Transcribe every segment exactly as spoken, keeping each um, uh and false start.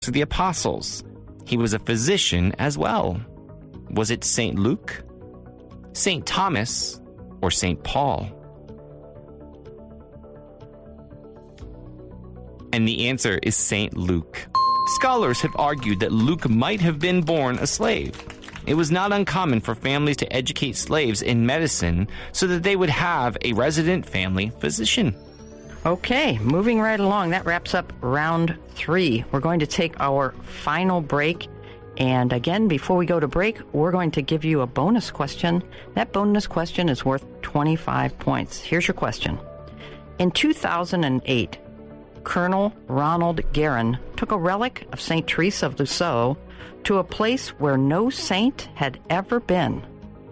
of the Apostles. He was a physician as well. Was it Saint Luke, Saint Thomas, or Saint Paul? And the answer is Saint Luke. Scholars have argued that Luke might have been born a slave. It was not uncommon for families to educate slaves in medicine so that they would have a resident family physician. Okay, moving right along. That wraps up round three. We're going to take our final break. And again, before we go to break, we're going to give you a bonus question. That bonus question is worth twenty-five points. Here's your question. In two thousand eight, Colonel Ronald Guerin took a relic of Saint Teresa of Lisieux to a place where no saint had ever been.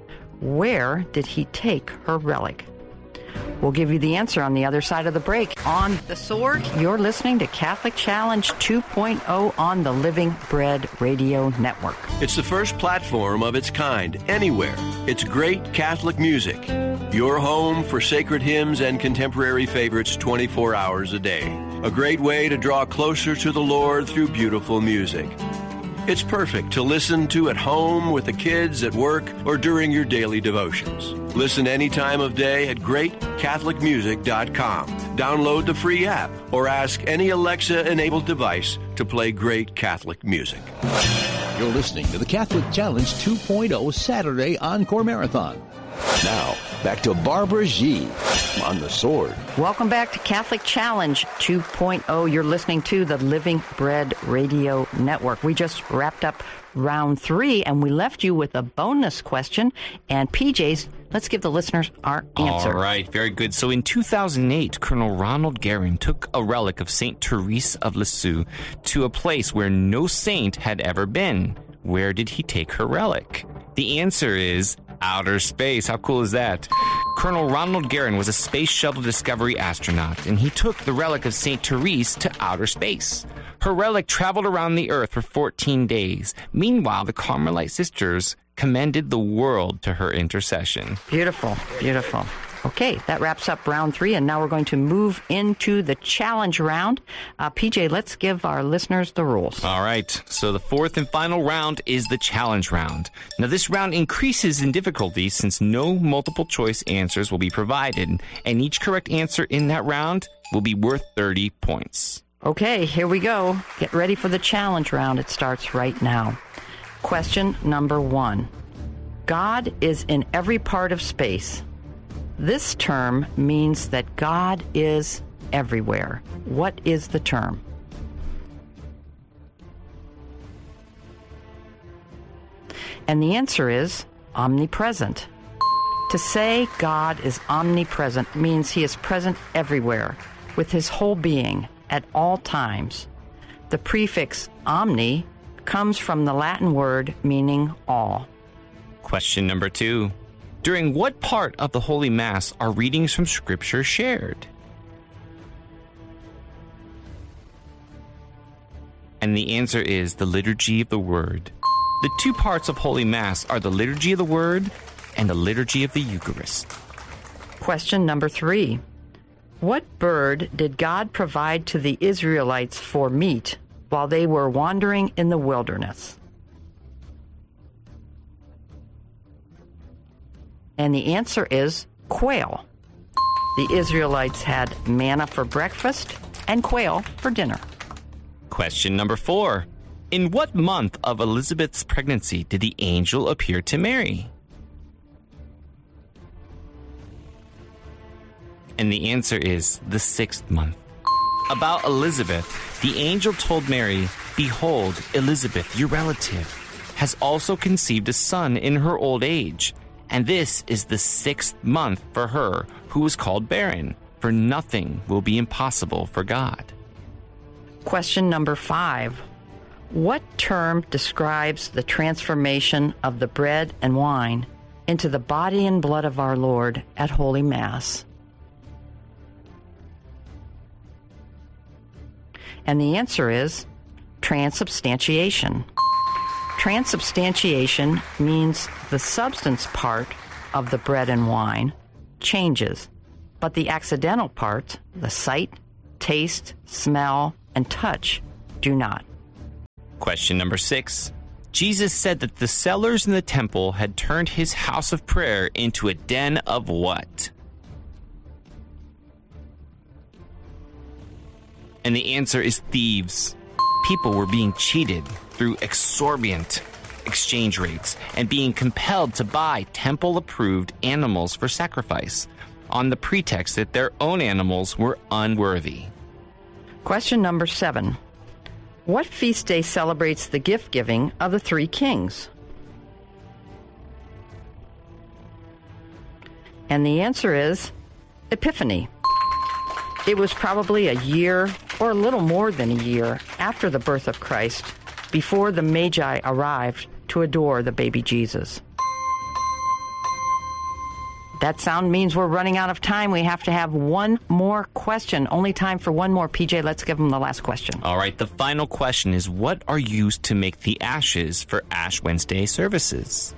Where did he take her relic? We'll give you the answer on the other side of the break. On The Sword, you're listening to Catholic Challenge two point oh on the Living Bread Radio Network. It's the first platform of its kind anywhere. It's great Catholic music. Your home for sacred hymns and contemporary favorites twenty-four hours a day. A great way to draw closer to the Lord through beautiful music. It's perfect to listen to at home, with the kids, at work, or during your daily devotions. Listen any time of day at great catholic music dot com. Download the free app or ask any Alexa-enabled device to play great Catholic music. You're listening to the Catholic Challenge two point oh Saturday Encore Marathon. Now, back to Barbara G. on The Sword. Welcome back to Catholic Challenge two point oh. You're listening to the Living Bread Radio Network. We just wrapped up round three, and we left you with a bonus question. And P J's, let's give the listeners our answer. All right, very good. So in two thousand eight, Colonel Ronald Guerin took a relic of Saint Teresa of Lisieux to a place where no saint had ever been. Where did he take her relic? The answer is outer space. How cool is that? Colonel Ronald Guerin was a Space Shuttle Discovery astronaut, and he took the relic of Saint Therese to outer space. Her relic traveled around the Earth for fourteen days. Meanwhile, the Carmelite sisters commended the world to her intercession. Beautiful, beautiful. Okay, that wraps up round three, and now we're going to move into the challenge round. Uh, P J, let's give our listeners the rules. All right, so the fourth and final round is the challenge round. Now, this round increases in difficulty since no multiple choice answers will be provided, and each correct answer in that round will be worth thirty points. Okay, here we go. Get ready for the challenge round. It starts right now. Question number one. God is in every part of space. This term means that God is everywhere. What is the term? And the answer is omnipresent. To say God is omnipresent means he is present everywhere, with his whole being, at all times. The prefix omni comes from the Latin word meaning all. Question number two. During what part of the Holy Mass are readings from Scripture shared? And the answer is the Liturgy of the Word. The two parts of Holy Mass are the Liturgy of the Word and the Liturgy of the Eucharist. Question number three. What bird did God provide to the Israelites for meat while they were wandering in the wilderness? And the answer is quail. The Israelites had manna for breakfast and quail for dinner. Question number four. In what month of Elizabeth's pregnancy did the angel appear to Mary? And the answer is the sixth month. About Elizabeth, the angel told Mary, "Behold, Elizabeth, your relative, has also conceived a son in her old age. And this is the sixth month for her who is called barren, for nothing will be impossible for God." Question number five. What term describes the transformation of the bread and wine into the body and blood of our Lord at Holy Mass? And the answer is transubstantiation. Transubstantiation means the substance part of the bread and wine changes, but the accidental part, the sight, taste, smell, and touch, do not. Question number six. Jesus said that the sellers in the temple had turned his house of prayer into a den of what? And the answer is thieves. People were being cheated through exorbitant exchange rates and being compelled to buy temple-approved animals for sacrifice on the pretext that their own animals were unworthy. Question number seven. What feast day celebrates the gift-giving of the three kings? And the answer is Epiphany. It was probably a year or a little more than a year after the birth of Christ, before the Magi arrived to adore the baby Jesus. That sound means we're running out of time. We have to have one more question. Only time for one more. P J, let's give them the last question. All right, the final question is, what are used to make the ashes for Ash Wednesday services?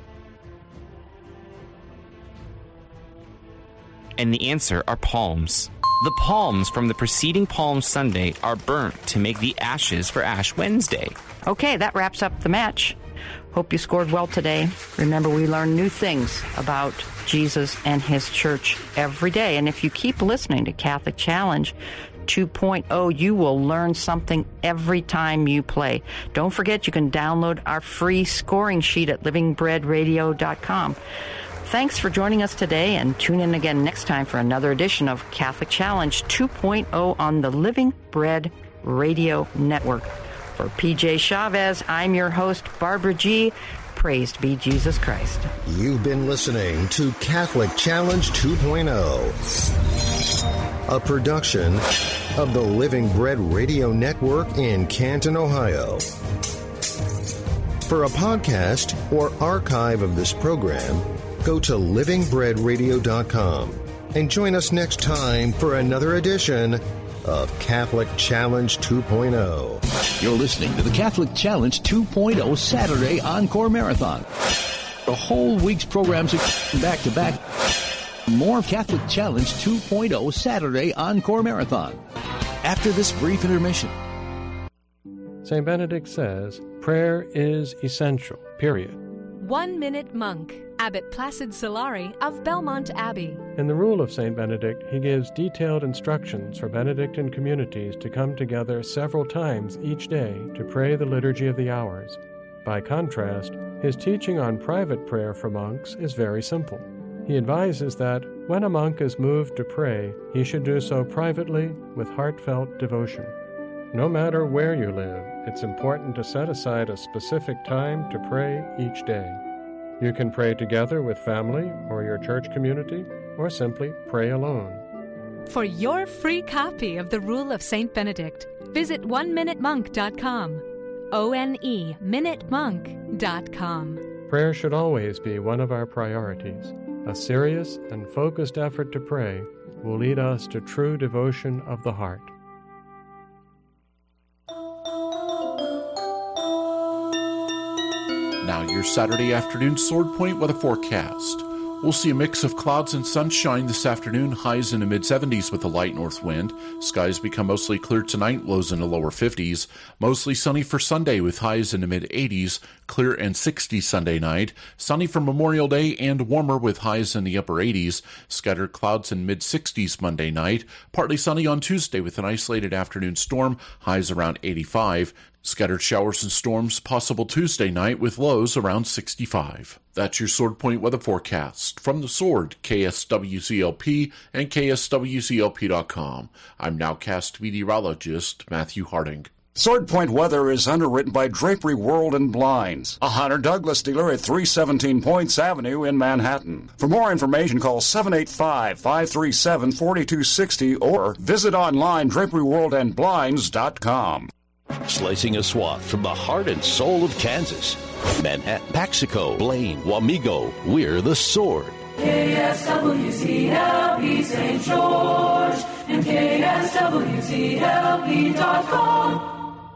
And the answer are palms. The palms from the preceding Palm Sunday are burnt to make the ashes for Ash Wednesday. Okay, that wraps up the match. Hope you scored well today. Remember, we learn new things about Jesus and his church every day. And if you keep listening to Catholic Challenge two point oh, you will learn something every time you play. Don't forget, you can download our free scoring sheet at living bread radio dot com. Thanks for joining us today, and tune in again next time for another edition of Catholic Challenge two point oh on the Living Bread Radio Network. For P J Chavez, I'm your host, Barbara G. Praised be Jesus Christ. You've been listening to Catholic Challenge two point oh, a production of the Living Bread Radio Network in Canton, Ohio. For a podcast or archive of this program, go to living bread radio dot com and join us next time for another edition of Catholic Challenge two point oh. You're listening to the Catholic Challenge two point oh Saturday Encore Marathon. The whole week's programs are back to back. More Catholic Challenge two point oh Saturday Encore Marathon after this brief intermission. Saint Benedict says, prayer is essential, period. One Minute Monk, Abbot Placid Solari of Belmont Abbey. In the Rule of Saint Benedict, he gives detailed instructions for Benedictine communities to come together several times each day to pray the Liturgy of the Hours. By contrast, his teaching on private prayer for monks is very simple. He advises that when a monk is moved to pray, he should do so privately with heartfelt devotion. No matter where you live, it's important to set aside a specific time to pray each day. You can pray together with family or your church community, or simply pray alone. For your free copy of the Rule of Saint Benedict, visit one minute monk dot com. O N E, minute monk dot com. Prayer should always be one of our priorities. A serious and focused effort to pray will lead us to true devotion of the heart. Now your Saturday afternoon Sword Point weather forecast. We'll see a mix of clouds and sunshine this afternoon, highs in the mid-seventies with a light north wind. Skies become mostly clear tonight, lows in the lower fifties. Mostly sunny for Sunday with highs in the mid-eighties, clear and sixty Sunday night. Sunny for Memorial Day and warmer with highs in the upper eighties. Scattered clouds in mid-sixties Monday night. Partly sunny on Tuesday with an isolated afternoon storm, highs around eighty-five. Scattered showers and storms possible Tuesday night with lows around sixty-five. That's your Sword Point weather forecast. From the Sword, K S W C L P and K S W C L P dot com. I'm nowcast meteorologist Matthew Harding. Sword Point weather is underwritten by Drapery World and Blinds, a Hunter Douglas dealer at three seventeen Points Avenue in Manhattan. For more information, call seven eight five, five three seven, four two six zero or visit online drapery world and blinds dot com. Slicing a swath from the heart and soul of Kansas. Manhattan, Paxico, Blaine, Wamego, we're the Sword. K S W C L P Saint George and K S W C L P dot com.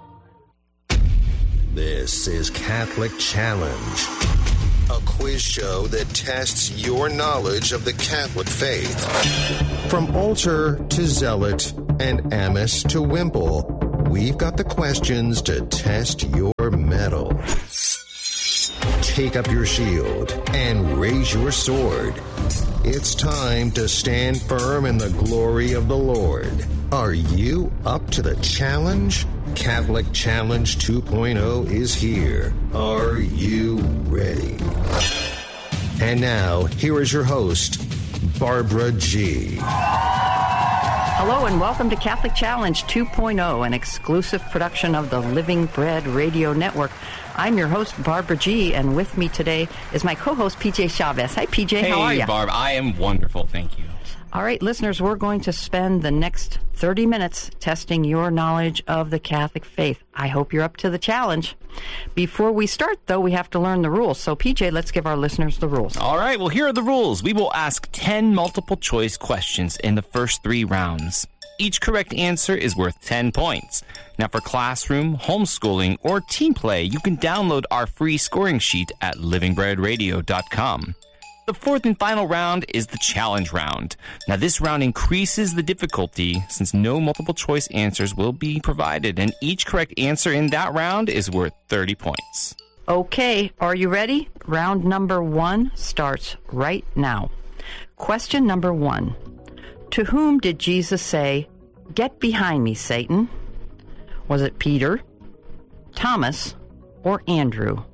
This is Catholic Challenge, a quiz show that tests your knowledge of the Catholic faith. From altar to zealot and amice to wimple, we've got the questions to test your metal. Take up your shield and raise your sword. It's time to stand firm in the glory of the Lord. Are you up to the challenge? Catholic Challenge two point oh is here. Are you ready? And now, here is your host, Barbara G. Hello and welcome to Catholic Challenge two point oh, an exclusive production of the Living Bread Radio Network. I'm your host, Barbara G., and with me today is my co-host, P J Chavez. Hi, P J. Hey, how are you? Hey, Barb. I am wonderful. Thank you. All right, listeners, we're going to spend the next thirty minutes testing your knowledge of the Catholic faith. I hope you're up to the challenge. Before we start, though, we have to learn the rules. So, P J, let's give our listeners the rules. All right, well, here are the rules. We will ask ten multiple-choice questions in the first three rounds. Each correct answer is worth ten points. Now, for classroom, homeschooling, or team play, you can download our free scoring sheet at living bread radio dot com. The fourth and final round is the challenge round. Now, this round increases the difficulty since no multiple-choice answers will be provided, and each correct answer in that round is worth thirty points. Okay, are you ready? Round number one starts right now. Question number one. To whom did Jesus say, "Get behind me, Satan"? Was it Peter, Thomas, or Andrew?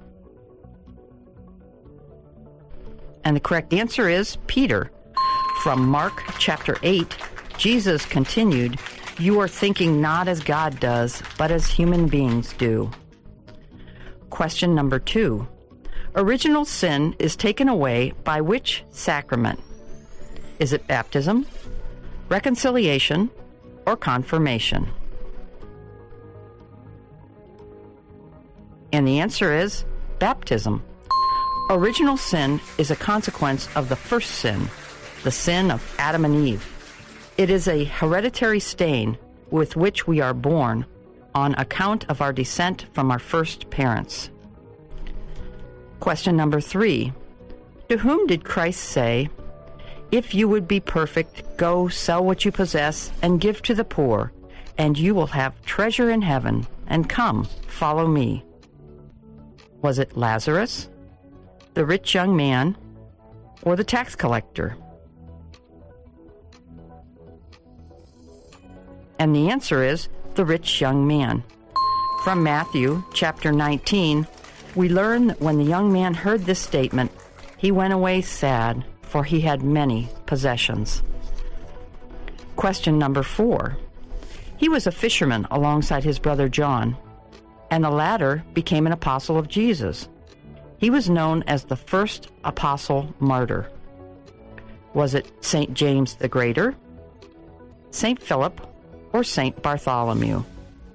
And the correct answer is Peter. From Mark chapter eight, Jesus continued, "You are thinking not as God does, but as human beings do." Question number two. Original sin is taken away by which sacrament? Is it baptism, reconciliation, or confirmation? And the answer is baptism. Original sin is a consequence of the first sin, the sin of Adam and Eve. It is a hereditary stain with which we are born on account of our descent from our first parents. Question number three. To whom did Christ say, "If you would be perfect, go sell what you possess and give to the poor, and you will have treasure in heaven, and come, follow me"? Was it Lazarus, the rich young man, or the tax collector? And the answer is the rich young man. From Matthew chapter nineteen, we learn that when the young man heard this statement, he went away sad, for he had many possessions. Question number four. He was a fisherman alongside his brother John, and the latter became an apostle of Jesus. He was known as the first apostle martyr. Was it Saint James the Greater, Saint Philip, or Saint Bartholomew?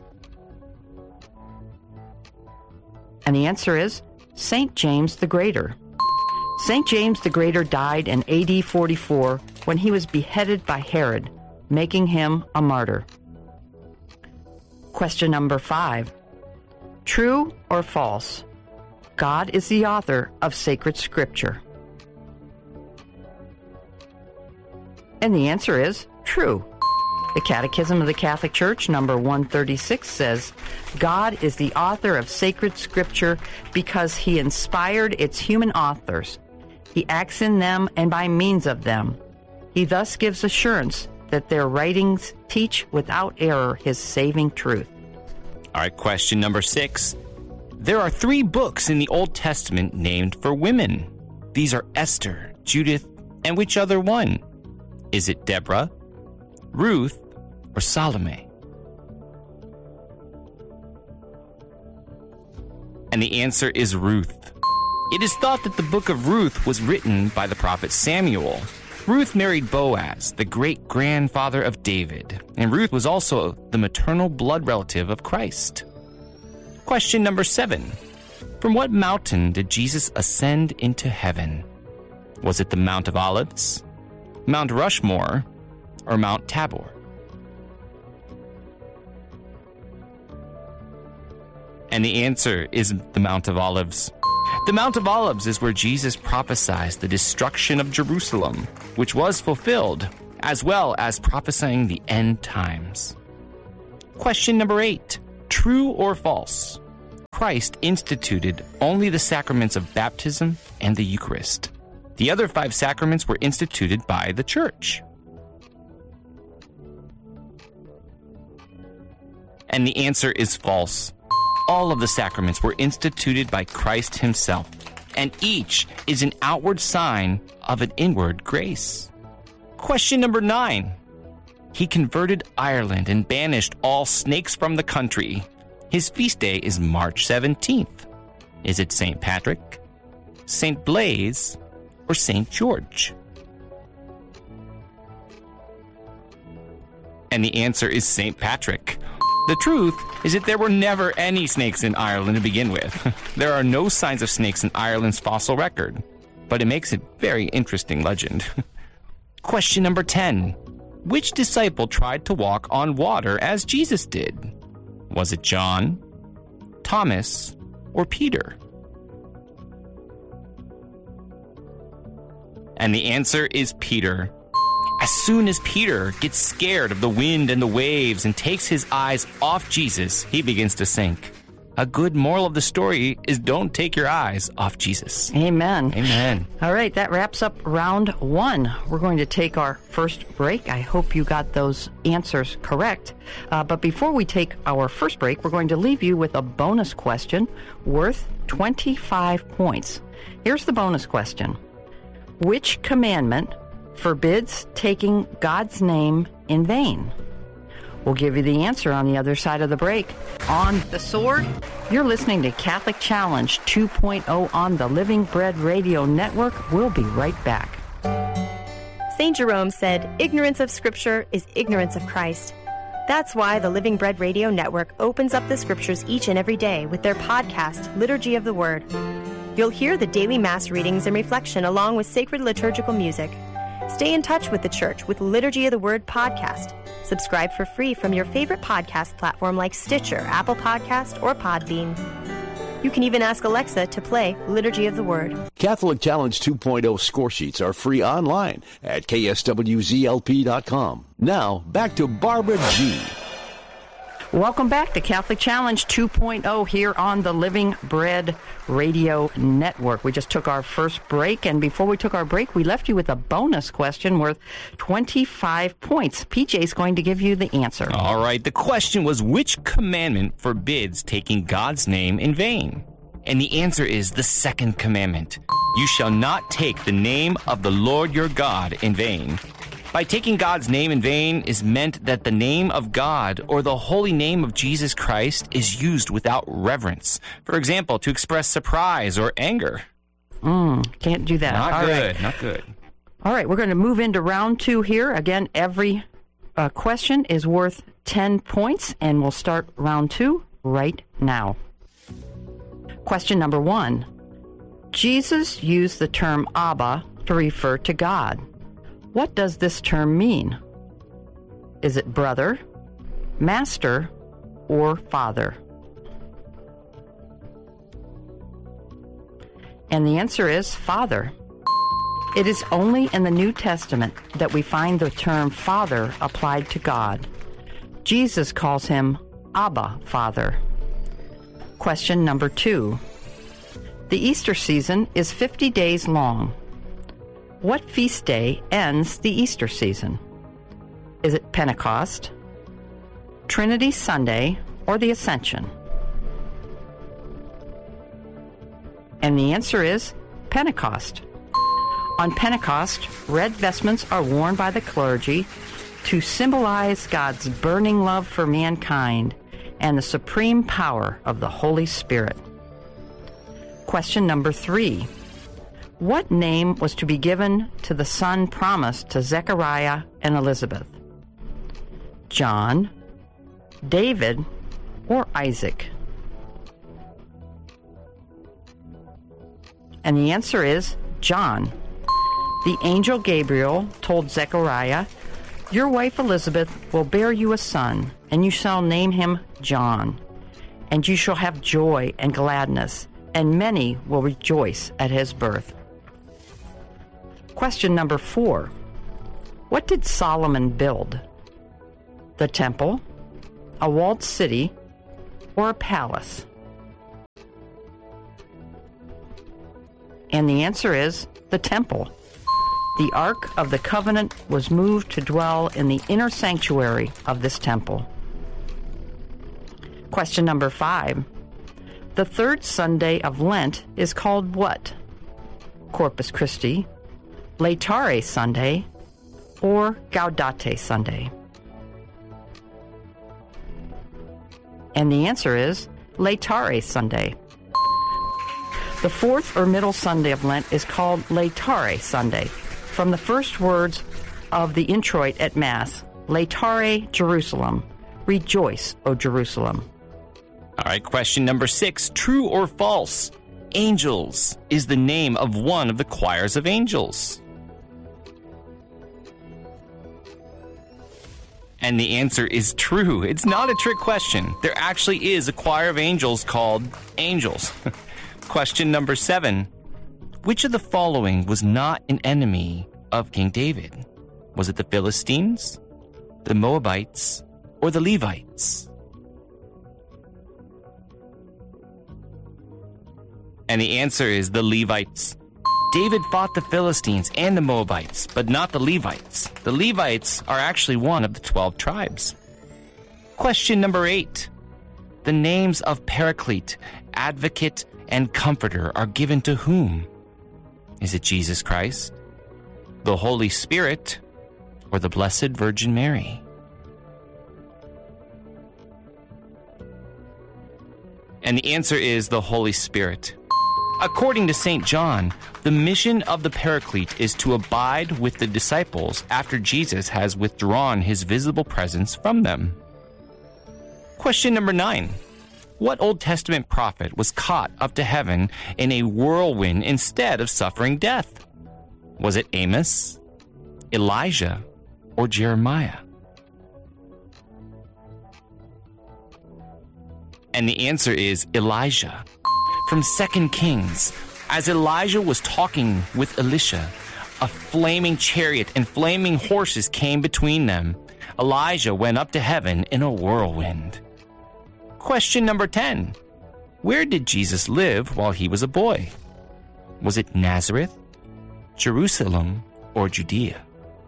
And the answer is Saint James the Greater. Saint James the Greater died in A D forty-four when he was beheaded by Herod, making him a martyr. Question number five. True or false? God is the author of sacred scripture. And the answer is true. The Catechism of the Catholic Church, number one thirty-six, says, God is the author of sacred scripture because he inspired its human authors. He acts in them and by means of them. He thus gives assurance that their writings teach without error his saving truth. All right, question number six. There are three books in the Old Testament named for women. These are Esther, Judith, and which other one? Is it Deborah, Ruth, or Salome? And the answer is Ruth. It is thought that the book of Ruth was written by the prophet Samuel. Ruth married Boaz, the great-grandfather of David, and Ruth was also the maternal blood relative of Christ. Question number seven. From what mountain did Jesus ascend into heaven? Was it the Mount of Olives, Mount Rushmore, or Mount Tabor? And the answer is the Mount of Olives. The Mount of Olives is where Jesus prophesied the destruction of Jerusalem, which was fulfilled, as well as prophesying the end times. Question number eight. True or false? Christ instituted only the sacraments of baptism and the Eucharist. The other five sacraments were instituted by the Church. And the answer is false. All of the sacraments were instituted by Christ himself, and each is an outward sign of an inward grace. Question number nine. He converted Ireland and banished all snakes from the country. His feast day is March seventeenth. Is it Saint Patrick, Saint Blaise, or Saint George? And the answer is Saint Patrick. The truth is that there were never any snakes in Ireland to begin with. There are no signs of snakes in Ireland's fossil record, but it makes a very interesting legend. Question number ten. Which disciple tried to walk on water as Jesus did? Was it John, Thomas, or Peter? And the answer is Peter. As soon as Peter gets scared of the wind and the waves and takes his eyes off Jesus, he begins to sink. A good moral of the story is don't take your eyes off Jesus. Amen. Amen. All right, that wraps up round one. We're going to take our first break. I hope you got those answers correct. Uh, but before we take our first break, we're going to leave you with a bonus question worth twenty-five points. Here's the bonus question. Which commandment forbids taking God's name in vain? We'll give you the answer on the other side of the break. On The Sword, you're listening to Catholic Challenge two point oh on the Living Bread Radio Network. We'll be right back. Saint Jerome said, "Ignorance of Scripture is ignorance of Christ." That's why the Living Bread Radio Network opens up the Scriptures each and every day with their podcast, Liturgy of the Word. You'll hear the daily Mass readings and reflection along with sacred liturgical music. Stay in touch with the Church with Liturgy of the Word podcast. Subscribe for free from your favorite podcast platform like Stitcher, Apple Podcast, or Podbean. You can even ask Alexa to play Liturgy of the Word. Catholic Challenge two point oh score sheets are free online at K S W Z L P dot com. Now, back to Barbara G. Welcome back to Catholic Challenge two point oh here on the Living Bread Radio Network. We just took our first break, and before we took our break, we left you with a bonus question worth twenty-five points. P J's going to give you the answer. All right, the question was, which commandment forbids taking God's name in vain? And the answer is the second commandment. You shall not take the name of the Lord your God in vain. By taking God's name in vain is meant that the name of God or the holy name of Jesus Christ is used without reverence. For example, to express surprise or anger. Mm, can't do that. Not All good, right. not good. All right, we're going to move into round two here. Again, every uh, question is worth ten points, and we'll start round two right now. Question number one. Jesus used the term Abba to refer to God. What does this term mean? Is it brother, master, or father? And the answer is father. It is only in the New Testament that we find the term father applied to God. Jesus calls him Abba, Father. Question number two. The Easter season is fifty days long. What feast day ends the Easter season? Is it Pentecost, Trinity Sunday, or the Ascension? And the answer is Pentecost. On Pentecost, red vestments are worn by the clergy to symbolize God's burning love for mankind and the supreme power of the Holy Spirit. Question number three. What name was to be given to the son promised to Zechariah and Elizabeth? John, David, or Isaac? And the answer is John. The angel Gabriel told Zechariah, "Your wife Elizabeth will bear you a son, and you shall name him John. And you shall have joy and gladness, and many will rejoice at his birth." Question number four. What did Solomon build? The temple, a walled city, or a palace? And the answer is the temple. The Ark of the Covenant was moved to dwell in the inner sanctuary of this temple. Question number five. The third Sunday of Lent is called what? Corpus Christi, Laetare Sunday, or Gaudete Sunday? And the answer is Laetare Sunday. The fourth or middle Sunday of Lent is called Laetare Sunday, from the first words of the introit at Mass, Laetare Jerusalem, rejoice, O Jerusalem. All right, question number six. True or false? Angels is the name of one of the choirs of angels. And the answer is true. It's not a trick question. There actually is a choir of angels called angels. Question number seven. Which of the following was not an enemy of King David? Was it the Philistines, the Moabites, or the Levites? And the answer is the Levites. David fought the Philistines and the Moabites, but not the Levites. The Levites are actually one of the twelve tribes. Question number eight. The names of Paraclete, Advocate, and Comforter are given to whom? Is it Jesus Christ, the Holy Spirit, or the Blessed Virgin Mary? And the answer is the Holy Spirit. According to Saint John, the mission of the Paraclete is to abide with the disciples after Jesus has withdrawn his visible presence from them. Question number nine. What Old Testament prophet was caught up to heaven in a whirlwind instead of suffering death? Was it Amos, Elijah, or Jeremiah? And the answer is Elijah. From Second Kings, as Elijah was talking with Elisha, a flaming chariot and flaming horses came between them. Elijah went up to heaven in a whirlwind. Question number ten. Where did Jesus live while he was a boy? Was it Nazareth, Jerusalem, or Judea?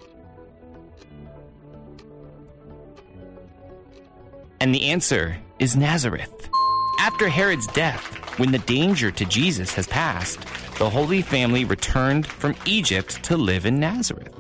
And the answer is Nazareth. After Herod's death, when the danger to Jesus has passed, the Holy Family returned from Egypt to live in Nazareth.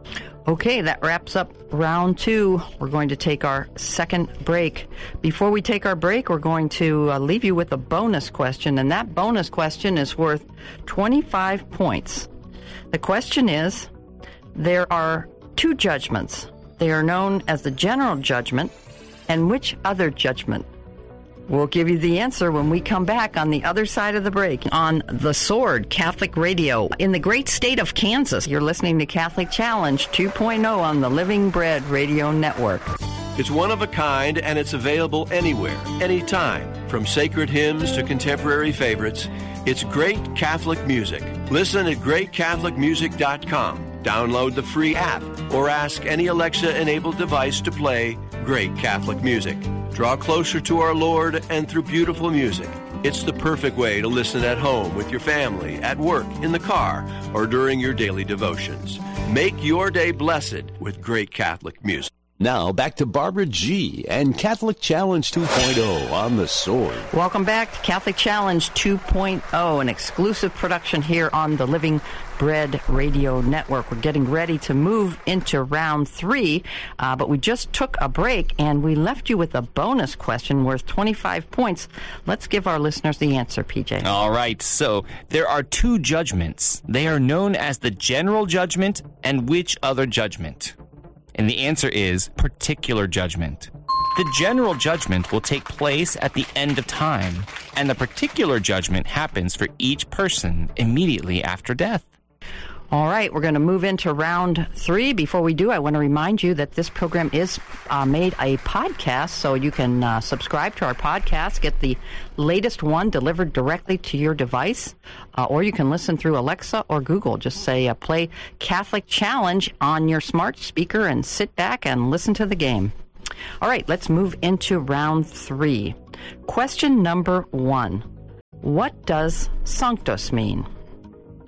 Okay, that wraps up round two. We're going to take our second break. Before we take our break, we're going to uh, leave you with a bonus question, and that bonus question is worth twenty-five points. The question is, there are two judgments. They are known as the general judgment and which other judgment? We'll give you the answer when we come back on the other side of the break on The Sword Catholic Radio in the great state of Kansas. You're listening to Catholic Challenge two point oh on the Living Bread Radio Network. It's one of a kind, and it's available anywhere, anytime. From sacred hymns to contemporary favorites, it's great Catholic music. Listen at great catholic music dot com. Download the free app or ask any Alexa-enabled device to play great Catholic music. Draw closer to our Lord and through beautiful music. It's the perfect way to listen at home with your family, at work, in the car, or during your daily devotions. Make your day blessed with great Catholic music. Now back to Barbara G. and Catholic Challenge two point oh on The Sword. Welcome back to Catholic Challenge two point oh, an exclusive production here on the Living Bread Radio Network. We're getting ready to move into round three, uh, but we just took a break and we left you with a bonus question worth twenty-five points. Let's give our listeners the answer, P J. All right, so there are two judgments. They are known as the general judgment and which other judgment? And the answer is particular judgment. The general judgment will take place at the end of time, and the particular judgment happens for each person immediately after death. All right, we're going to move into round three. Before we do, I want to remind you that this program is uh, made a podcast, so you can uh, subscribe to our podcast, get the latest one delivered directly to your device, uh, or you can listen through Alexa or Google. Just say, uh, play Catholic Challenge on your smart speaker and sit back and listen to the game. All right, let's move into round three. Question number one. What does sanctus mean?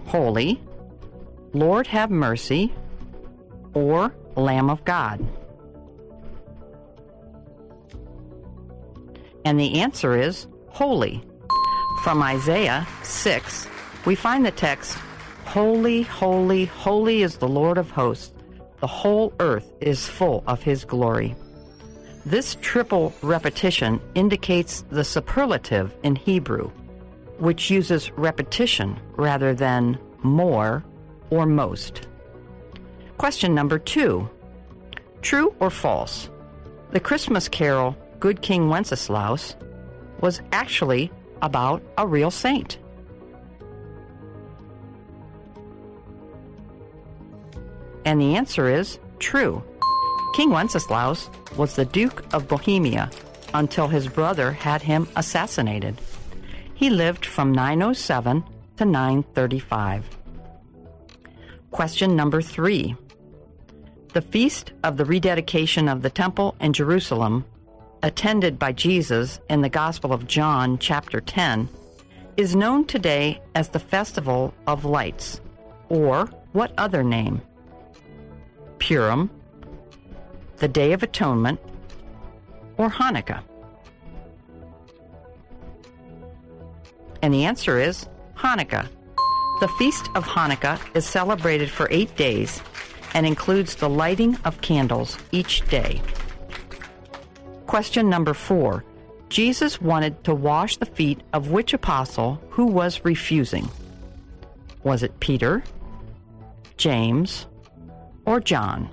Holy, Lord have mercy, or Lamb of God? And the answer is holy. From Isaiah six, we find the text, Holy, holy, holy is the Lord of hosts. The whole earth is full of his glory. This triple repetition indicates the superlative in Hebrew, which uses repetition rather than more or most. Question number two. True or false? The Christmas carol, Good King Wenceslaus, was actually about a real saint. And the answer is true. King Wenceslaus was the Duke of Bohemia until his brother had him assassinated. He lived from nine oh seven to nine thirty-five. Question number three. The feast of the rededication of the temple in Jerusalem, attended by Jesus in the Gospel of John, chapter ten, is known today as the Festival of Lights, or what other name? Purim, the Day of Atonement, or Hanukkah? And the answer is Hanukkah. The Feast of Hanukkah is celebrated for eight days and includes the lighting of candles each day. Question number four. Jesus wanted to wash the feet of which apostle who was refusing? Was it Peter, James, or John?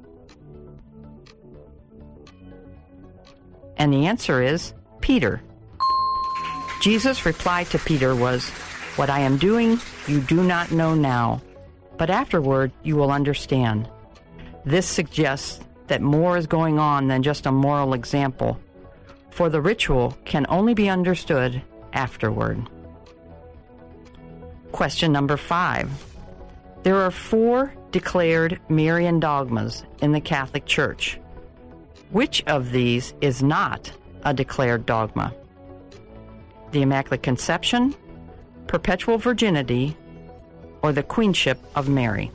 And the answer is Peter. Jesus' reply to Peter was, "What I am doing you do not know now, but afterward you will understand." This suggests that more is going on than just a moral example, for the ritual can only be understood afterward. Question number five. There are four declared Marian dogmas in the Catholic Church. Which of these is not a declared dogma? The Immaculate Conception, Perpetual Virginity, or the Queenship of Mary?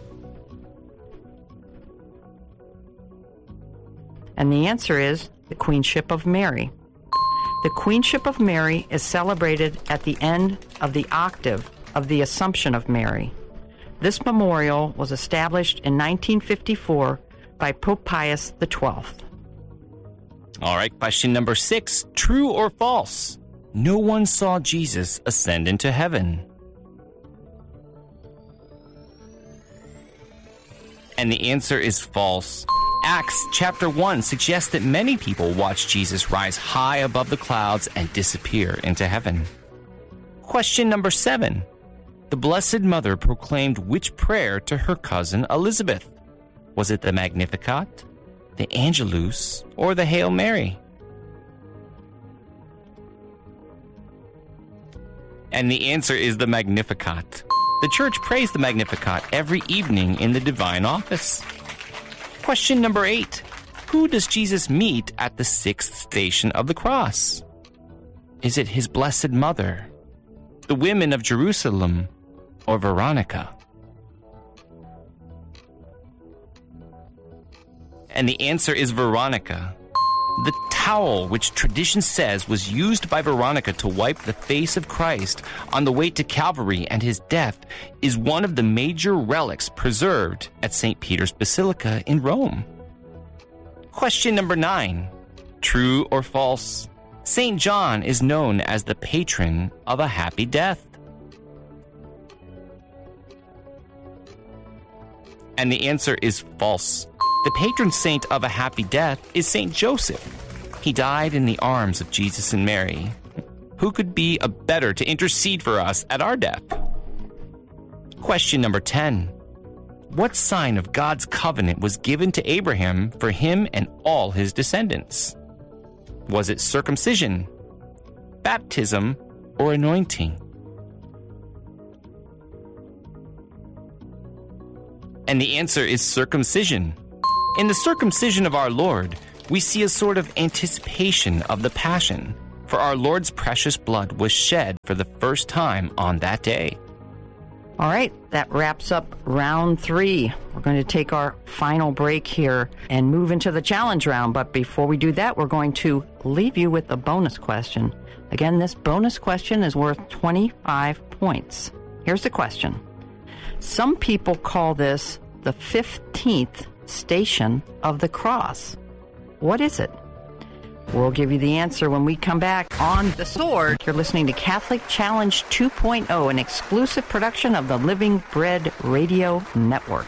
And the answer is the Queenship of Mary. The Queenship of Mary is celebrated at the end of the octave of the Assumption of Mary. This memorial was established in nineteen fifty-four by Pope Pius the twelfth. All right, question number six. True or false? No one saw Jesus ascend into heaven. And the answer is false. Acts chapter one suggests that many people watched Jesus rise high above the clouds and disappear into heaven. Question number seven. The Blessed Mother proclaimed which prayer to her cousin Elizabeth? Was it the Magnificat, the Angelus, or the Hail Mary? And the answer is the Magnificat. The Church prays the Magnificat every evening in the Divine Office. Question number eight. Who does Jesus meet at the sixth station of the cross? Is it his Blessed Mother, the women of Jerusalem, or Veronica? And the answer is Veronica. The towel, which tradition says was used by Veronica to wipe the face of Christ on the way to Calvary and his death, is one of the major relics preserved at Saint Peter's Basilica in Rome. Question number nine. True or false? Saint John is known as the patron of a happy death. And the answer is false. The patron saint of a happy death is Saint Joseph. He died in the arms of Jesus and Mary. Who could be a better to intercede for us at our death? Question number ten. What sign of God's covenant was given to Abraham for him and all his descendants? Was it circumcision, baptism, or anointing? And the answer is circumcision. In the circumcision of our Lord, we see a sort of anticipation of the Passion, for our Lord's precious blood was shed for the first time on that day. All right, that wraps up round three. We're going to take our final break here and move into the challenge round. But before we do that, we're going to leave you with a bonus question. Again, this bonus question is worth twenty-five points. Here's the question. Some people call this the fifteenth station of the cross. What is it? We'll give you the answer when we come back on The Sword. You're listening to Catholic Challenge two point oh, an exclusive production of the Living Bread Radio Network.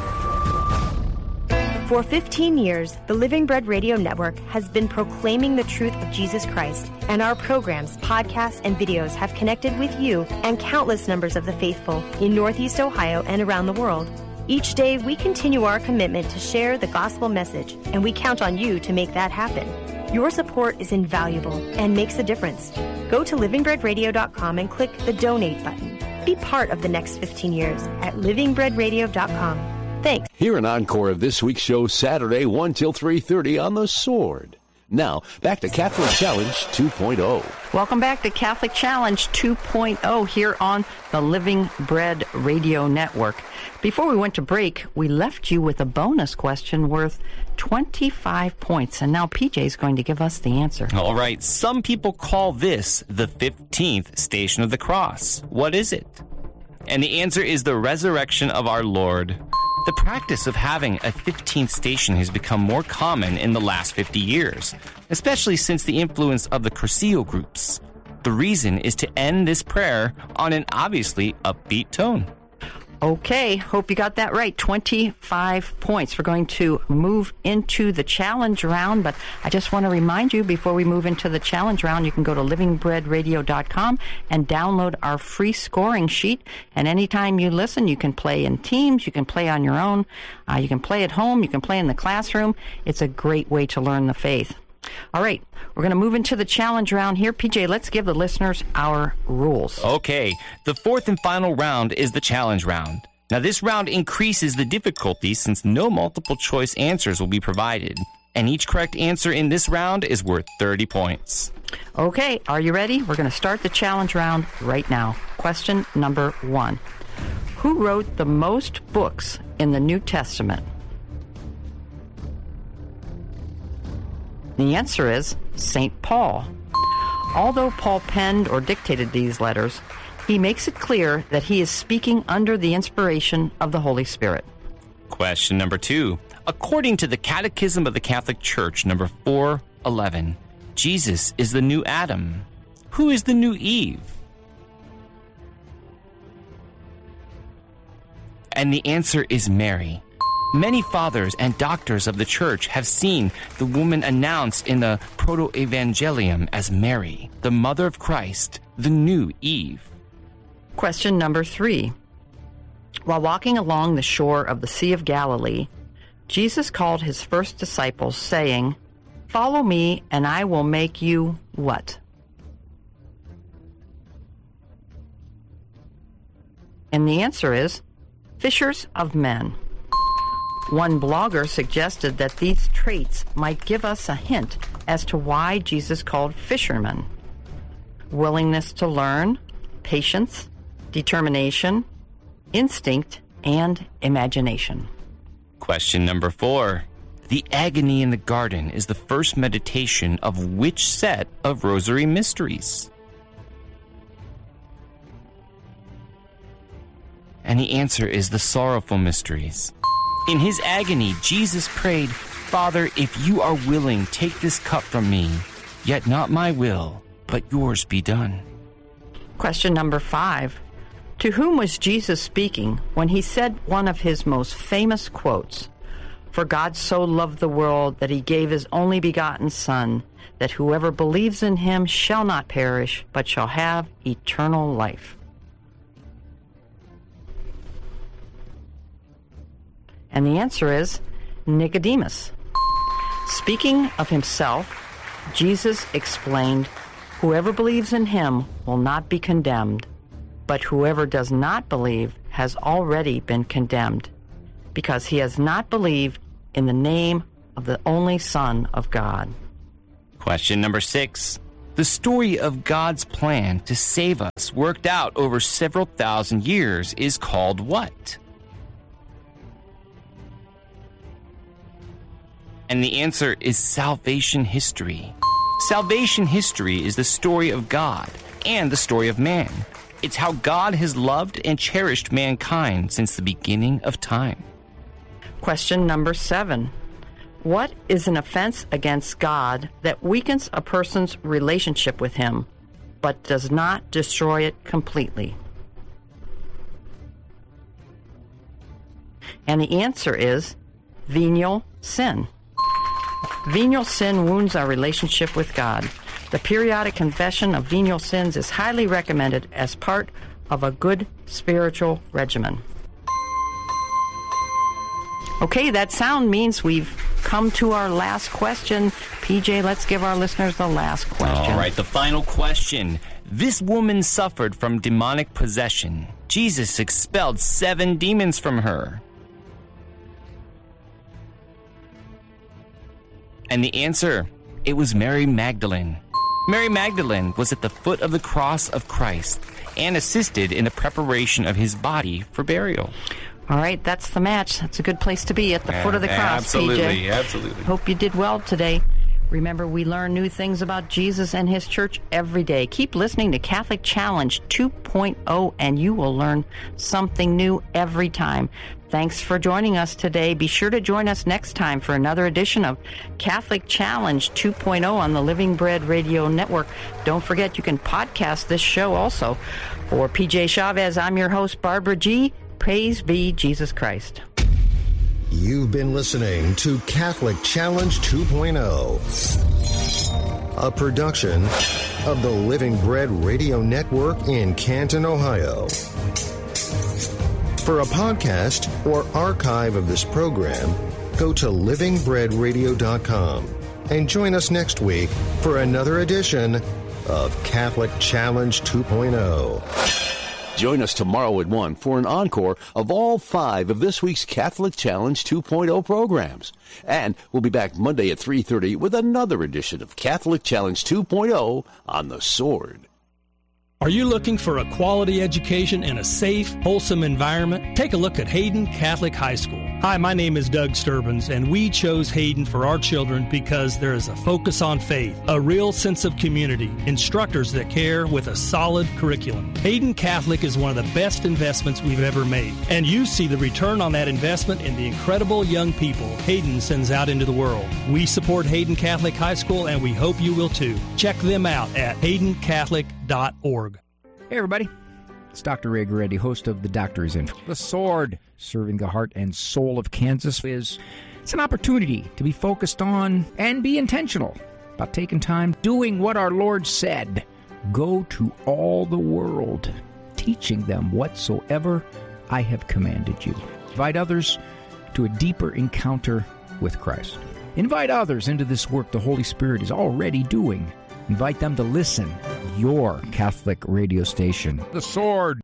For fifteen years, the Living Bread Radio Network has been proclaiming the truth of Jesus Christ, and our programs, podcasts, and videos have connected with you and countless numbers of the faithful in Northeast Ohio and around the world. Each day, we continue our commitment to share the gospel message, and we count on you to make that happen. Your support is invaluable and makes a difference. Go to living bread radio dot com and click the donate button. Be part of the next fifteen years at living bread radio dot com. Thanks. Hear an encore of this week's show Saturday, one till three thirty on The Sword. Now, back to Catholic Challenge two point oh. Welcome back to Catholic Challenge two point oh here on the Living Bread Radio Network. Before we went to break, we left you with a bonus question worth twenty-five points. And now P J is going to give us the answer. All right. Some people call this the fifteenth station of the cross. What is it? And the answer is the resurrection of our Lord. The practice of having a fifteenth station has become more common in the last fifty years, especially since the influence of the Cursillo groups. The reason is to end this prayer on an obviously upbeat tone. Okay, hope you got that right. twenty-five points. We're going to move into the challenge round, but I just want to remind you before we move into the challenge round, you can go to living bread radio dot com and download our free scoring sheet. And anytime you listen, you can play in teams, you can play on your own, uh, you can play at home, you can play in the classroom. It's a great way to learn the faith. All right, we're going to move into the challenge round here. P J, let's give the listeners our rules. Okay, the fourth and final round is the challenge round. Now, this round increases the difficulty since no multiple choice answers will be provided. And each correct answer in this round is worth thirty points. Okay, are you ready? We're going to start the challenge round right now. Question number one. Who wrote the most books in the New Testament? The answer is Saint Paul. Although Paul penned or dictated these letters, he makes it clear that he is speaking under the inspiration of the Holy Spirit. Question number two. According to the Catechism of the Catholic Church, number four eleven, Jesus is the new Adam. Who is the new Eve? And the answer is Mary. Many fathers and doctors of the Church have seen the woman announced in the Proto-Evangelium as Mary, the mother of Christ, the new Eve. Question number three. While walking along the shore of the Sea of Galilee, Jesus called his first disciples, saying, "Follow me, and I will make you" what? And the answer is fishers of men. One blogger suggested that these traits might give us a hint as to why Jesus called fishermen: willingness to learn, patience, determination, instinct, and imagination. Question number four. The agony in the garden is the first meditation of which set of Rosary Mysteries? And the answer is the Sorrowful Mysteries. In his agony, Jesus prayed, "Father, if you are willing, take this cup from me, yet not my will, but yours be done." Question number five. To whom was Jesus speaking when he said one of his most famous quotes, "For God so loved the world that he gave his only begotten Son, that whoever believes in him shall not perish, but shall have eternal life"? And the answer is Nicodemus. Speaking of himself, Jesus explained, "Whoever believes in him will not be condemned, but whoever does not believe has already been condemned, because he has not believed in the name of the only Son of God." Question number six. The story of God's plan to save us, worked out over several thousand years, is called what? And the answer is salvation history. Salvation history is the story of God and the story of man. It's how God has loved and cherished mankind since the beginning of time. Question number seven. What is an offense against God that weakens a person's relationship with Him, but does not destroy it completely? And the answer is venial sin. Venial sin wounds our relationship with God. The periodic confession of venial sins is highly recommended as part of a good spiritual regimen. Okay, that sound means we've come to our last question. P J, let's give our listeners the last question. All right, the final question. This woman suffered from demonic possession. Jesus expelled seven demons from her. And the answer, it was Mary Magdalene. Mary Magdalene was at the foot of the cross of Christ and assisted in the preparation of his body for burial. All right, that's the match. That's a good place to be, at the foot of the cross, absolutely, P J. Absolutely. Hope you did well today. Remember, we learn new things about Jesus and His church every day. Keep listening to Catholic Challenge two point oh, and you will learn something new every time. Thanks for joining us today. Be sure to join us next time for another edition of Catholic Challenge two point oh on the Living Bread Radio Network. Don't forget, you can podcast this show also. For P J Chavez, I'm your host, Barbara G. Praise be Jesus Christ. You've been listening to Catholic Challenge two point oh, a production of the Living Bread Radio Network in Canton, Ohio. For a podcast or archive of this program, go to living bread radio dot com and join us next week for another edition of Catholic Challenge two point oh. Join us tomorrow at one for an encore of all five of this week's Catholic Challenge two point oh programs. And we'll be back Monday at three thirty with another edition of Catholic Challenge two point oh on The Sword. Are you looking for a quality education in a safe, wholesome environment? Take a look at Hayden Catholic High School. Hi, my name is Doug Sturbans, and we chose Hayden for our children because there is a focus on faith, a real sense of community, instructors that care, with a solid curriculum. Hayden Catholic is one of the best investments we've ever made, and you see the return on that investment in the incredible young people Hayden sends out into the world. We support Hayden Catholic High School, and we hope you will too. Check them out at hayden catholic dot org. Hey, everybody. It's Doctor Ray Goretti, host of The Doctor Is In. The Sword, serving the heart and soul of Kansas, is it's an opportunity to be focused on and be intentional about taking time doing what our Lord said. Go to all the world, teaching them whatsoever I have commanded you. Invite others to a deeper encounter with Christ. Invite others into this work the Holy Spirit is already doing. Invite them to listen. Your Catholic radio station. The Sword.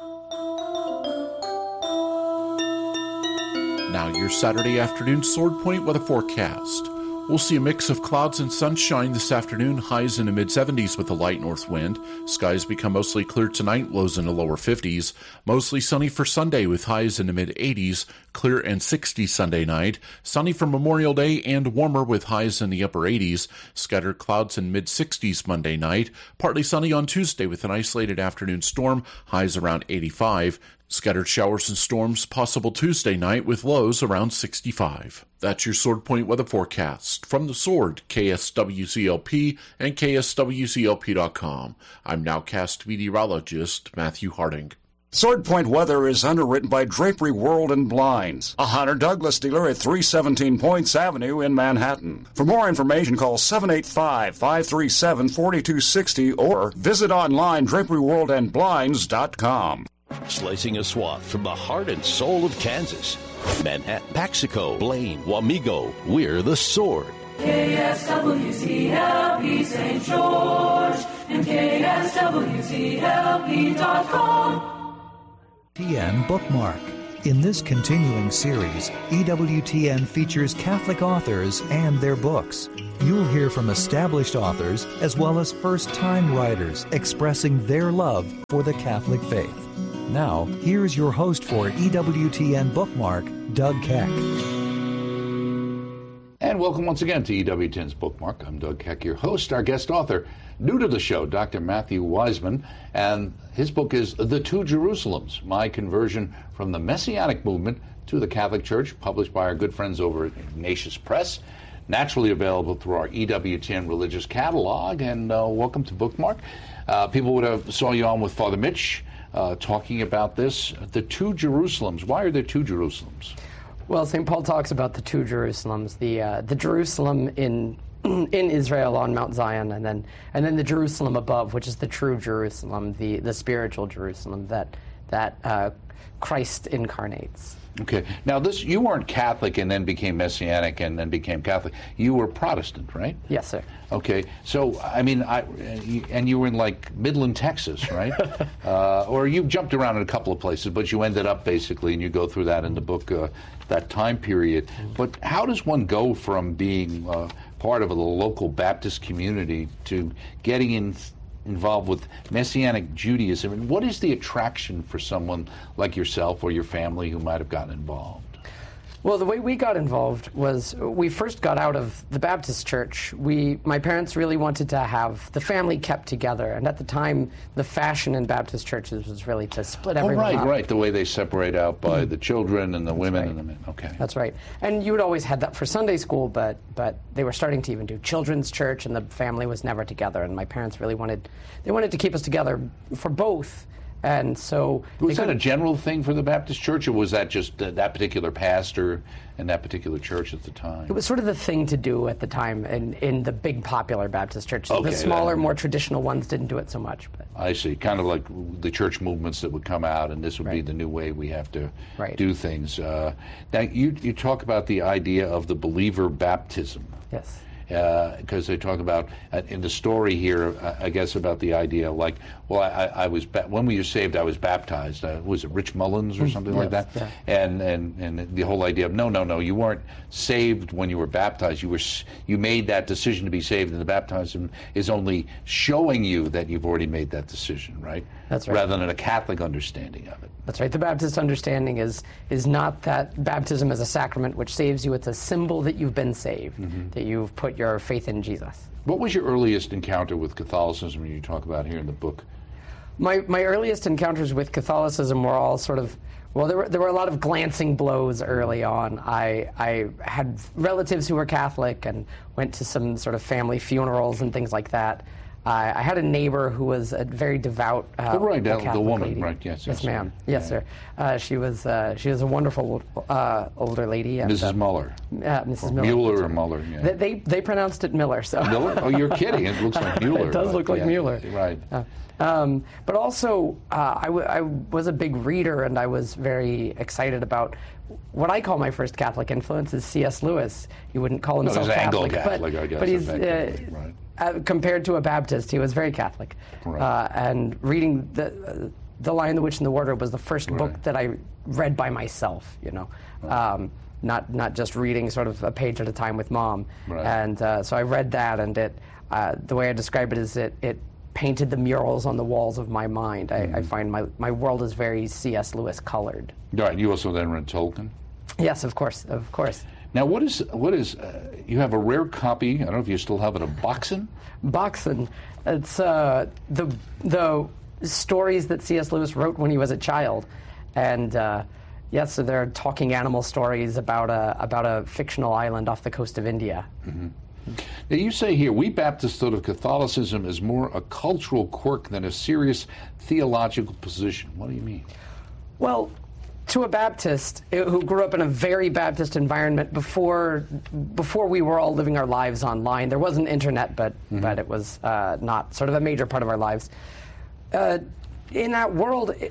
Now your Saturday afternoon Sword Point weather forecast. We'll see a mix of clouds and sunshine this afternoon, highs in the mid-seventies with a light north wind. Skies become mostly clear tonight, lows in the lower fifties. Mostly sunny for Sunday with highs in the mid-eighties, clear and sixty Sunday night. Sunny for Memorial Day and warmer with highs in the upper eighties. Scattered clouds in mid-sixties Monday night. Partly sunny on Tuesday with an isolated afternoon storm, highs around eighty-five. Scattered showers and storms possible Tuesday night with lows around sixty-five. That's your Sword Point weather forecast. From The Sword, K S W C L P and K S W C L P dot com. I'm nowcast meteorologist Matthew Harding. Sword Point weather is underwritten by Drapery World and Blinds, a Hunter Douglas dealer at three seventeen Points Avenue in Manhattan. For more information, call seven eight five, five three seven, four two six zero or visit online drapery world and blinds dot com. Slicing a swath from the heart and soul of Kansas. Manhattan, Paxico, Blaine, Wamego, we're The Sword. K S W C L P Saint George and K S W C L P dot com. T N Bookmark. In this continuing series, E W T N features Catholic authors and their books. You'll hear from established authors as well as first-time writers expressing their love for the Catholic faith. Now, here's your host for E W T N Bookmark, Doug Keck. And welcome once again to E W T N's Bookmark. I'm Doug Keck, your host. Our guest author, new to the show, Doctor Matthew Wiseman, and his book is The Two Jerusalems, My Conversion from the Messianic Movement to the Catholic Church, published by our good friends over at Ignatius Press, naturally available through our E W T N Religious Catalog, and uh, welcome to Bookmark. Uh, people would have saw you on with Father Mitch uh, talking about this, The Two Jerusalems. Why are there two Jerusalems? Well, Saint Paul talks about the two Jerusalems, the uh, the Jerusalem in in Israel on Mount Zion, and then and then the Jerusalem above, which is the true Jerusalem, the, the spiritual Jerusalem that that uh, Christ incarnates. Okay. Now, this you weren't Catholic and then became Messianic and then became Catholic. You were Protestant, right? Yes, sir. Okay. So, I mean, I and you were in, like, Midland, Texas, right? uh, or you jumped around in a couple of places, but you ended up, basically, and you go through that in the book, uh, that time period. But how does one go from being uh, part of a local Baptist community to getting in involved with Messianic Judaism, and what is the attraction for someone like yourself or your family who might have gotten involved? Well, the way we got involved was we first got out of the Baptist church. We, my parents really wanted to have the family kept together, and at the time, the fashion in Baptist churches was really to split everyone up. Oh, right, up. right, the way they separate out by Mm-hmm. the children and the That's women right. and the men. Okay. That's right. And you had always had that for Sunday school, but but they were starting to even do children's church, and the family was never together. And my parents really wanted, they wanted to keep us together for both. And so... Was that a general thing for the Baptist church, or was that just uh, that particular pastor and that particular church at the time? It was sort of the thing to do at the time in, in the big popular Baptist churches. Okay, the smaller, that- more traditional ones didn't do it so much. But I see. Kind of like the church movements that would come out, and this would be the new way we have to Right. do things. Uh, now, you, you talk about the idea of the believer baptism. Yes. Because they talk about, uh, in the story here, uh, I guess, about the idea, like, well, I, I was, ba- when we were saved, I was baptized. Uh, was it Rich Mullins or something like Yes, that? yeah. And, and and the whole idea of, no, no, no, you weren't saved when you were baptized. You were s- you made that decision to be saved, and the baptism is only showing you that you've already made that decision, right? That's right. Rather than a Catholic understanding of it. That's right. The Baptist understanding is is not that baptism is a sacrament which saves you. It's a symbol that you've been saved, Mm-hmm. that you've put your faith in Jesus. What was your earliest encounter with Catholicism you talk about here in the book? My my earliest encounters with Catholicism were all sort of, well, there were there were a lot of glancing blows early on. I I had relatives who were Catholic and went to some sort of family funerals and things like that. I I had a neighbor who was a very devout uh, Oh, right, the- the Catholic woman, lady. right, yes, yes, yes, ma'am, yeah. yes, sir. Uh, she was uh, she was a wonderful uh, older lady. And, Missus uh, Muller. Uh, Missus Or Miller. Mueller that's or right. Muller, yeah. They, they they pronounced it Miller. So Miller? Oh, you're kidding. It looks like Mueller. It does but look like yeah, Mueller. Right. Uh, um, but also, uh, I, w- I was a big reader, and I was very excited about what I call my first Catholic influence is C S Lewis. He wouldn't call No, himself he's Catholic, Anglo-Catholic, but, I guess, but he's if uh, Anglo- right. uh, compared to a Baptist, he was very Catholic. Right. Uh, and reading the uh, The Lion, the Witch, and the Wardrobe was the first Right. book that I read by myself. You know. Um, not not just reading sort of a page at a time with mom, Right. and uh, so I read that, and it uh, the way I describe it is it it painted the murals on the walls of my mind. I, Mm-hmm. I find my, my world is very C S Lewis colored. All right. You also then read Tolkien. Yes, of course, of course. Now, what is what is? Uh, you have a rare copy. I don't know if you still have it of Boxen. Boxen, it's uh, the the stories that C S Lewis wrote when he was a child, and uh, yes, so they're talking animal stories about a about a fictional island off the coast of India. Mm-hmm. Now, you say here, we Baptists thought of Catholicism as more a cultural quirk than a serious theological position. What do you mean? Well, to a Baptist who grew up in a very Baptist environment before before we were all living our lives online, there wasn't internet, but Mm-hmm. but it was uh, not sort of a major part of our lives. Uh, in that world, it,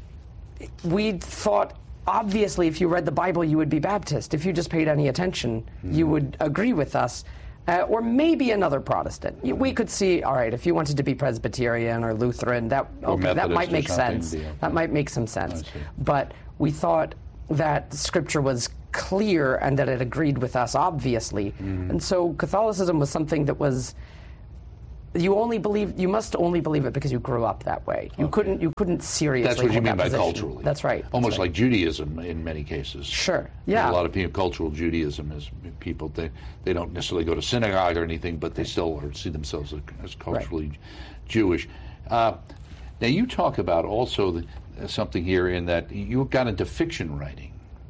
we thought, obviously, if you read the Bible, you would be Baptist. If you just paid any attention, Mm-hmm. you would agree with us. Uh, or maybe another Protestant. You- We could see, all right, if you wanted to be Presbyterian or Lutheran, that Or okay, that Methodist might or make something, sense. yeah. That might make some sense. I see. But we thought that Scripture was clear and that it agreed with us, obviously. Mm-hmm. And so Catholicism was something that was, you only believe, you must only believe it because you grew up that way. You okay. couldn't, you couldn't seriously. That's what you mean by position. culturally. That's right. Almost That's right. like Judaism in many cases. Sure. Yeah. A lot of people, cultural Judaism is people they they don't necessarily go to synagogue or anything, but they still are, see themselves as, as culturally right. Jewish. Uh, now you talk about also the, uh, something here in that you got into fiction writing.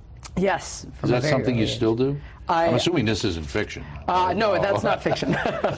Yes. Is that something you age. still do? I, I'm assuming this isn't fiction. Uh, no, that's not fiction.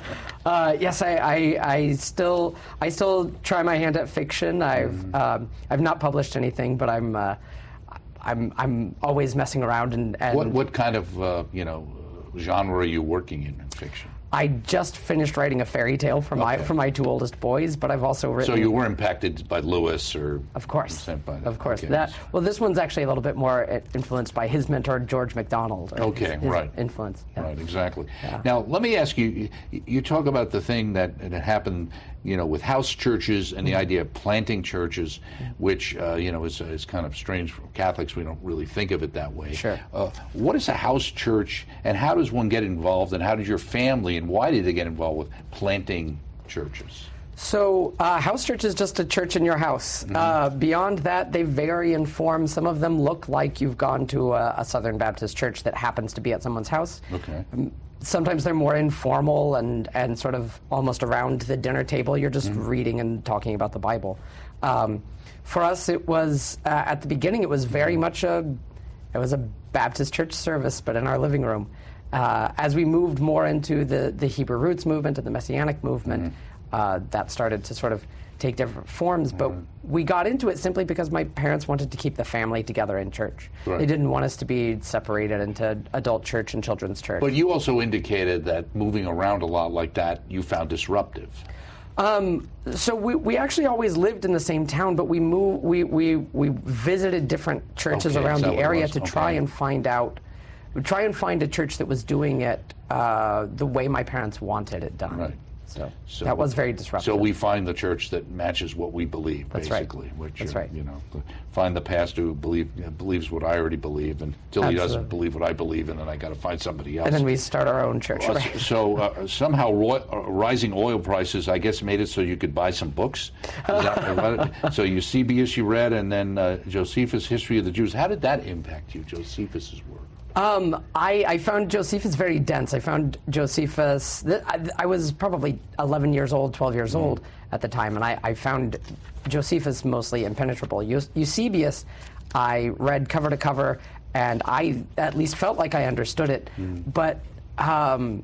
uh, yes, I, I, I still, I still try my hand at fiction. I've, mm-hmm. um, I've not published anything, but I'm, uh, I'm, I'm always messing around. And, and what, what kind of, uh, you know, genre are you working in in fiction? I just finished writing a fairy tale for my okay. for my two oldest boys, but I've also written. So you were impacted by Lewis, or of course, by of course. Okay. That well, this one's actually a little bit more influenced by his mentor George MacDonald. Okay, his, his right. Influence. Yeah. Right, exactly. Yeah. Now, let me ask you. You talk about the thing that, that happened, you know, with house churches and the mm-hmm. idea of planting churches, which uh, you know is is kind of strange for Catholics. We don't really think of it that way. Sure. Uh, what is a house church, and how does one get involved, and how did your family, and why did they get involved with planting churches? So, uh, house church is just a church in your house. Mm-hmm. Uh, beyond that, they vary in form. Some of them look like you've gone to a, a Southern Baptist church that happens to be at someone's house. Okay. Um, sometimes they're more informal and, and sort of almost around the dinner table. You're just mm-hmm. reading and talking about the Bible. Um, for us, it was, uh, at the beginning, it was very much a, it was a Baptist church service, but in our living room. Uh, as we moved more into the, the Hebrew Roots movement and the Messianic movement, mm-hmm. uh, that started to sort of take different forms. Mm-hmm. But we got into it simply because my parents wanted to keep the family together in church. Right. They didn't want us to be separated into adult church and children's church. But you also indicated that moving around a lot like that, you found disruptive. Um, so we, we actually always lived in the same town, but we moved, we, we, we visited different churches okay, around the area to okay. try and find out try and find a church that was doing it uh, the way my parents wanted it done. Right. So, so that was very disruptive. So we find the church that matches what we believe, That's basically. Right. Which That's are, right. You know, find the pastor who believe, you know, believes what I already believe, and until he Absolutely. doesn't believe what I believe, and then I got to find somebody else. And then we start our own church. Uh, right? So uh, somehow ro- uh, rising oil prices, I guess, made it so you could buy some books. Is that, so Eusebius you read, and then uh, Josephus' History of the Jews. How did that impact you, Josephus' work? Um, I, I found Josephus very dense. I found Josephus, th- I, I was probably eleven years old, twelve years mm. old at the time, and I, I found Josephus mostly impenetrable. Eus- Eusebius, I read cover to cover, and I at least felt like I understood it, mm. but um,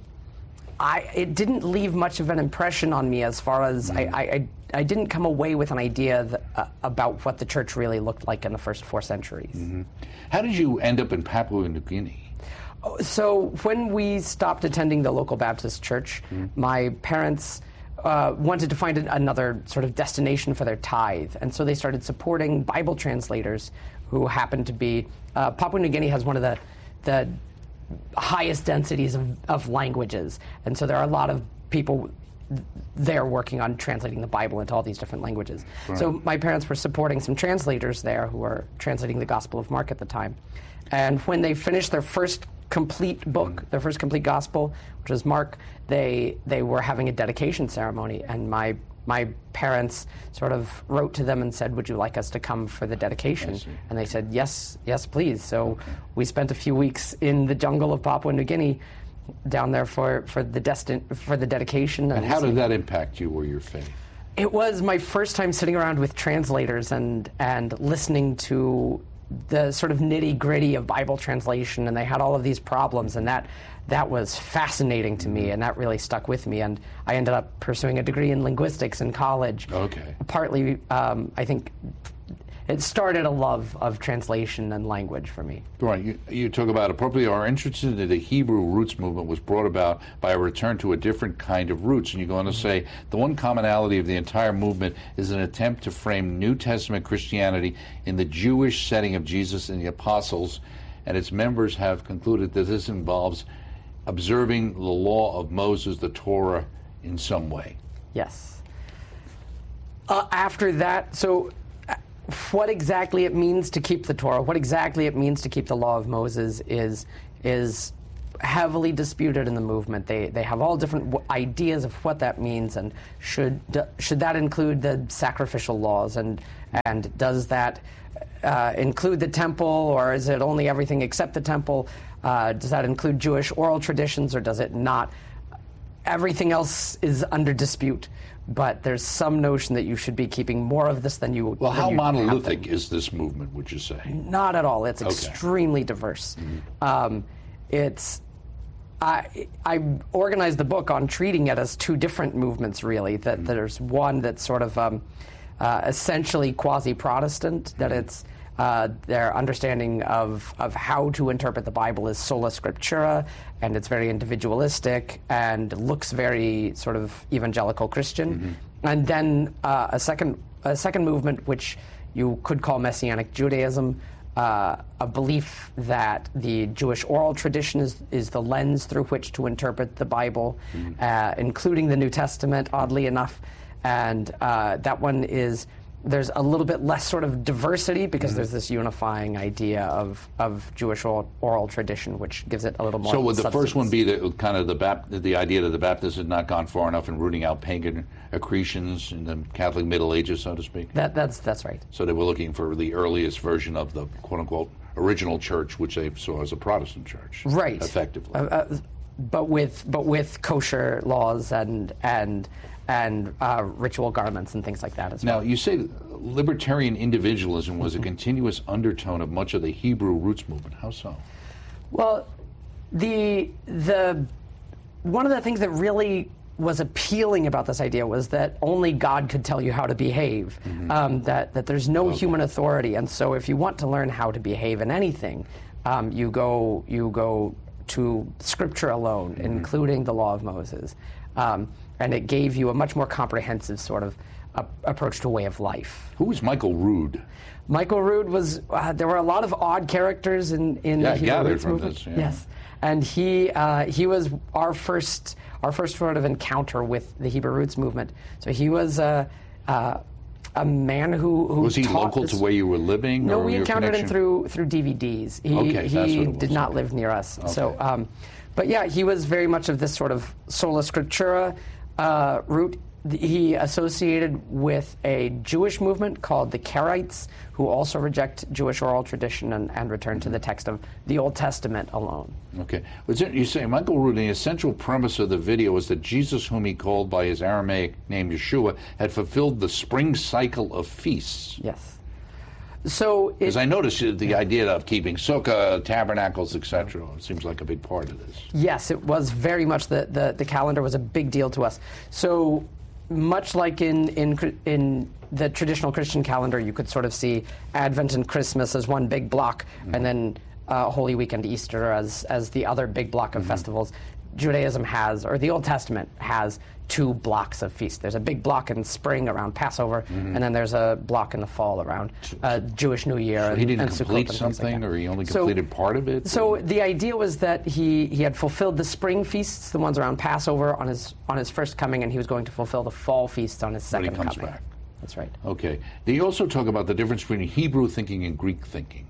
I, it didn't leave much of an impression on me as far as mm. I, I, I didn't come away with an idea that, uh, about what the church really looked like in the first four centuries. Mm-hmm. How did you end up in Papua New Guinea? So when we stopped attending the local Baptist church, mm. my parents uh, wanted to find an, another sort of destination for their tithe, and so they started supporting Bible translators who happened to be, uh, Papua New Guinea has one of the, the highest densities of, of languages, and so there are a lot of people there working on translating the Bible into all these different languages. Right. So my parents were supporting some translators there who were translating the Gospel of Mark at the time. And when they finished their first complete book, mm. their first complete Gospel, which was Mark, they they were having a dedication ceremony, and my my parents sort of wrote to them and said, would you like us to come for the dedication? And they said, yes, yes, please. So okay. we spent a few weeks in the jungle of Papua New Guinea down there for, for the destin- for the dedication. And, and how did that impact you or your faith? It was my first time sitting around with translators and, and listening to the sort of nitty-gritty of Bible translation, and they had all of these problems, and that that was fascinating to me, and that really stuck with me, and I ended up pursuing a degree in linguistics in college. Okay. Partly, um, I think, it started a love of translation and language for me. Right. You, you talk about appropriately our interest in the Hebrew roots movement was brought about by a return to a different kind of roots. And you go on to say the one commonality of the entire movement is an attempt to frame New Testament Christianity in the Jewish setting of Jesus and the apostles. And its members have concluded that this involves observing the law of Moses, the Torah, in some way. Yes. Uh, after that, so what exactly it means to keep the Torah, what exactly it means to keep the law of Moses is is heavily disputed in the movement. They they have all different w- ideas of what that means, and should d- should that include the sacrificial laws, and and does that uh, include the temple, or is it only everything except the temple? Uh, does that include Jewish oral traditions, or does it not? Everything else is under dispute, but there's some notion that you should be keeping more of this than you. Well, than how you monolithic is this movement, would you say? Not at all. It's Okay. extremely diverse. Mm-hmm. Um, it's I I organized the book on treating it as two different movements, really. That Mm-hmm. there's one that's sort of um, uh, essentially quasi-Protestant, that it's uh, their understanding of, of how to interpret the Bible is sola scriptura, and it's very individualistic and looks very sort of evangelical Christian. Mm-hmm. And then uh, a second a second movement, which you could call Messianic Judaism, uh, a belief that the Jewish oral tradition is, is the lens through which to interpret the Bible, mm-hmm. uh, including the New Testament, oddly enough. And uh, that one is, there's a little bit less sort of diversity because Mm-hmm. there's this unifying idea of, of Jewish oral, oral tradition, which gives it a little more So would the substance. first one be the kind of the Bap- the idea that the Baptists had not gone far enough in rooting out pagan accretions in the Catholic Middle Ages, so to speak? That, that's, that's right. So they were looking for the earliest version of the quote-unquote original church, which they saw as a Protestant church. Right. Effectively. Uh, uh, but with but with kosher laws and and and uh, ritual garments and things like that as Now, well. you say that libertarian individualism was a continuous undertone of much of the Hebrew roots movement. How so? Well, the the one of the things that really was appealing about this idea was that only God could tell you how to behave. Mm-hmm. Um, that that there's no Okay. human authority, and so if you want to learn how to behave in anything, um, you go you go to Scripture alone, Mm-hmm. including the Law of Moses, um, and it gave you a much more comprehensive sort of uh, approach to way of life. Who was Michael Rood? Michael Rood was. Uh, there were a lot of odd characters in in Yeah, I the Hebrew gathered Roots from movement. this, yeah. Yes, and he uh, he was our first our first sort of encounter with the Hebrew Roots movement. So he was a uh, a man who, who Was he taught local this- to where you were living? No, or we your encountered connection? him through through D V Ds. He Okay, that's he what it did was, not okay. live near us. So, Okay. um, but yeah, he was very much of this sort of sola scriptura uh, route. He associated with a Jewish movement called the Karaites, who also reject Jewish oral tradition and, and return to the text of the Old Testament alone. Okay. But you say Michael Rood, the essential premise of the video was that Jesus, whom he called by his Aramaic name Yeshua, had fulfilled the spring cycle of feasts. Yes. So, because I noticed the idea of keeping sukkah, tabernacles, et cetera, it seems like a big part of this. Yes, it was very much the, the, the calendar was a big deal to us. So much like in, in in the traditional Christian calendar, you could sort of see Advent and Christmas as one big block, Mm-hmm. and then uh, Holy Week and Easter as as the other big block of Mm-hmm. festivals. Judaism has, or the Old Testament has, two blocks of feasts. There's a big block in spring around Passover, Mhm. and then there's a block in the fall around uh, Jewish New Year. So and, he didn't and Sukkot complete and things like something, that. or he only So- completed part of it? So the idea was that he, he had fulfilled the spring feasts, the ones around Passover, on his on his first coming, and he was going to fulfill the fall feasts on his When he second comes coming. back. That's right. Okay. They also talk about the difference between Hebrew thinking and Greek thinking.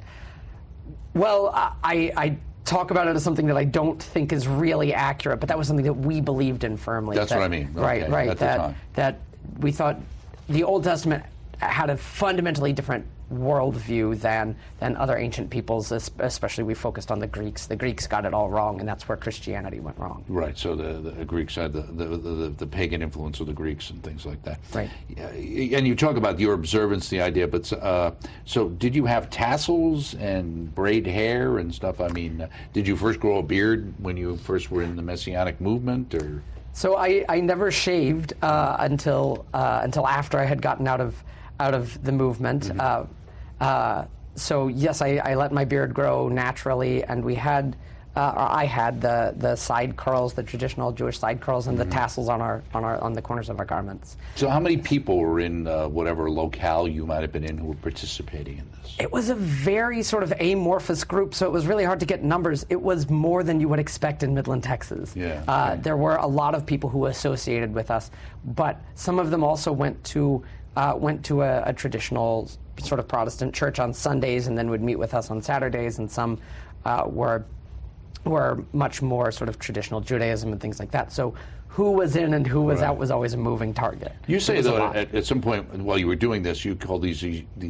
Well, I, I talk about it as something that I don't think is really accurate, but that was something that we believed in firmly. That's that- what I mean. Right, Okay, right. at the that time. that we thought the Old Testament had a fundamentally different worldview than than other ancient peoples. es- Especially, we focused on the Greeks. The Greeks got it all wrong, and that's where Christianity went wrong. Right, so the, the Greeks had the, the, the, the pagan influence of the Greeks and things like that. Right. Yeah, and you talk about your observance, the idea, but uh, so did you have tassels and braid hair and stuff? I mean, uh, did you first grow a beard when you first were in the Messianic movement, or? So I, I never shaved uh, until uh, until after I had gotten out of out of the movement. Mm-hmm. Uh, uh, so yes, I, I let my beard grow naturally, and we had, uh, or I had the, the side curls, the traditional Jewish side curls, and Mm-hmm. the tassels on our on our on the corners of our garments. So how many people were in uh, whatever locale you might have been in who were participating in this? It was a very sort of amorphous group, so it was really hard to get numbers. It was more than you would expect in Midland, Texas. Yeah, Uh, okay. There were a lot of people who associated with us, but some of them also went to uh, went to a, a traditional sort of Protestant church on Sundays and then would meet with us on Saturdays, and some uh, were were much more sort of traditional Judaism and things like that. So who was in and who was Right. out was always a moving target. You say, It was a though, lot. at, at some point while you were doing this, you called these these